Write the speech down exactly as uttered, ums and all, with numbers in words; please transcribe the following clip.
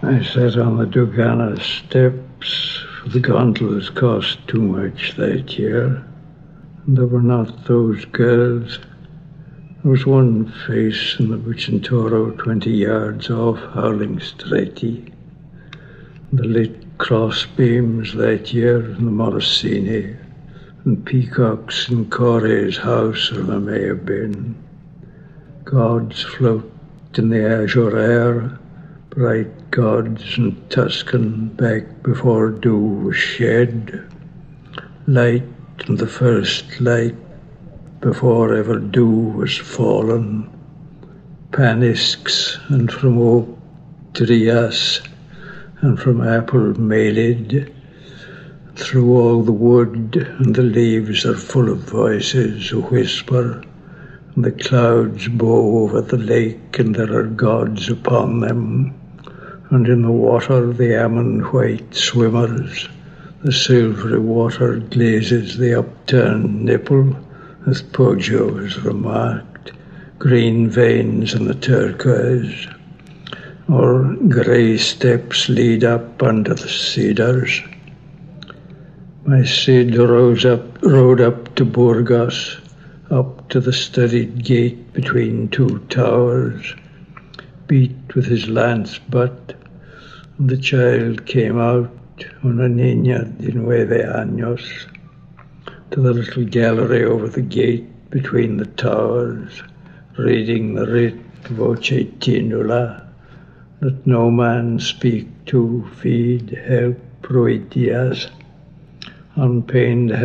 I sat on the Dugana steps, for the gondolas cost too much that year, and there were not those girls. There was one face in the Bucentoro twenty yards off Howling Stretti, the lit cross beams that year in the Morosini, and peacocks in Corey's house, or there may have been. Gods float in the azure air, bright gods in Tuscan back before dew was shed. Light and the first light before ever dew was fallen. Panisks and from oak Trias and from apple melid. Through all the wood and the leaves are full of voices who whisper, and the clouds bow over the lake, and there are gods upon them. And in the water the almond white swimmers, the silvery water glazes the upturned nipple, as Poggio has remarked, green veins in the turquoise, or grey steps lead up under the cedars. My Cid rose up, rode up to Burgos, up to the studded gate between two towers, beat with his lance butt, and the child came out, una niña de nueve años, to the little gallery over the gate between the towers, reading the writ voce tinula, that no man speak to, feed, help, proitias, unpained